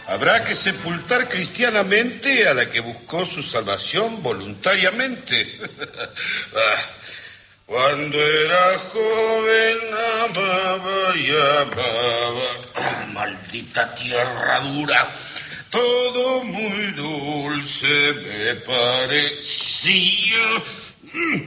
Habrá que sepultar cristianamente a la que buscó su salvación voluntariamente. Cuando era joven amaba y amaba. Maldita tierra dura. Todo muy dulce me parecía.